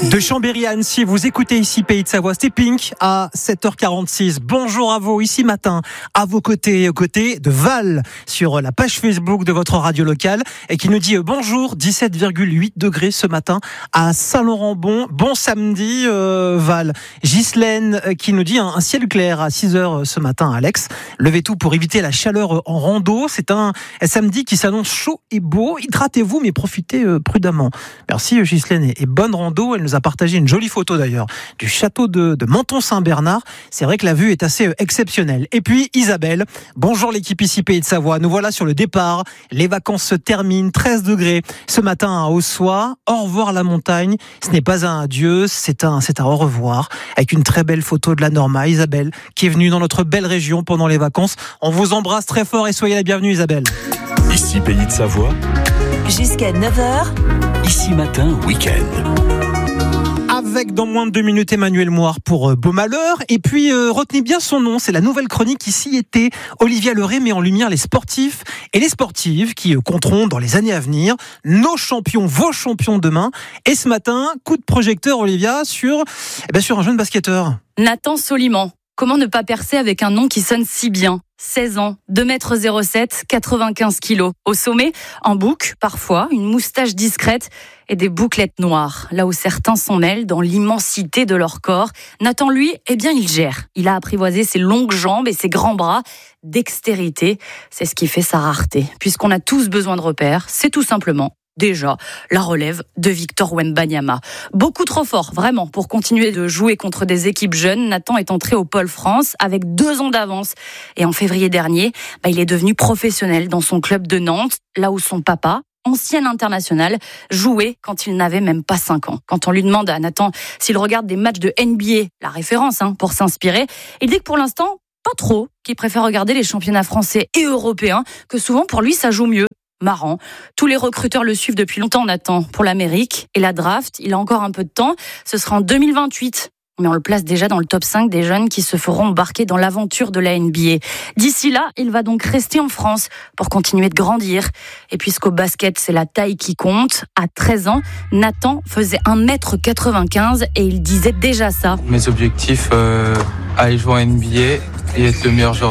De Chambéry à Annecy, vous écoutez ici Pays de Savoie, c'était Pink à 7h46. Bonjour à vous, ici matin, à vos côtés, aux côtés de Val, sur la page Facebook de votre radio locale, et qui nous dit bonjour, 17,8 degrés ce matin à Saint-Laurent-Bon. Bon samedi, Val. Ghislaine qui nous dit un ciel clair à 6h ce matin, Alex. Levez tout pour éviter la chaleur en rando. C'est un samedi qui s'annonce chaud et beau. Hydratez-vous, mais profitez prudemment. Merci Ghislaine et bonne rando. Elle nous a partagé une jolie photo d'ailleurs du château de Menton-Saint-Bernard. C'est vrai que la vue est assez exceptionnelle. Et puis Isabelle, bonjour l'équipe ici Pays de Savoie. Nous voilà sur le départ. Les vacances se terminent, 13 degrés ce matin à Ossois. Au revoir la montagne. Ce n'est pas un adieu, c'est un au revoir. Avec une très belle photo de la Norma. Isabelle qui est venue dans notre belle région pendant les vacances. On vous embrasse très fort et soyez la bienvenue Isabelle. Ici Pays de Savoie. Jusqu'à 9h. Ici matin, week-end. Avec dans moins de 2 minutes Emmanuel Moire pour Beau Malheur. Et puis retenez bien son nom, c'est la nouvelle chronique ici était Olivia Leray met en lumière les sportifs et les sportives qui compteront dans les années à venir, nos champions, vos champions demain. Et ce matin, coup de projecteur Olivia sur un jeune basketteur. Nathan Soliman. Comment ne pas percer avec un nom qui sonne si bien ? 16 ans, 2m07, 95 kilos. Au sommet, un bouc, parfois, une moustache discrète et des bouclettes noires. Là où certains s'en mêlent dans l'immensité de leur corps, Nathan, lui, il gère. Il a apprivoisé ses longues jambes et ses grands bras. Dextérité, c'est ce qui fait sa rareté. Puisqu'on a tous besoin de repères, c'est tout simplement déjà la relève de Victor Wembanyama. Beaucoup trop fort, vraiment, pour continuer de jouer contre des équipes jeunes. Nathan est entré au Pôle France avec 2 ans d'avance. Et en février dernier, il est devenu professionnel dans son club de Nantes, là où son papa, ancien international, jouait quand il n'avait même pas 5 ans. Quand on lui demande à Nathan s'il regarde des matchs de NBA, la référence pour s'inspirer, il dit que pour l'instant, pas trop, qu'il préfère regarder les championnats français et européens, que souvent pour lui ça joue mieux. Marrant. Tous les recruteurs le suivent depuis longtemps, Nathan, pour l'Amérique. Et la draft, il a encore un peu de temps. Ce sera en 2028. Mais on le place déjà dans le top 5 des jeunes qui se feront embarquer dans l'aventure de la NBA. D'ici là, il va donc rester en France pour continuer de grandir. Et puisqu'au basket, c'est la taille qui compte, à 13 ans, Nathan faisait 1m95 et il disait déjà ça. Mes objectifs, aller jouer en NBA et être le meilleur joueur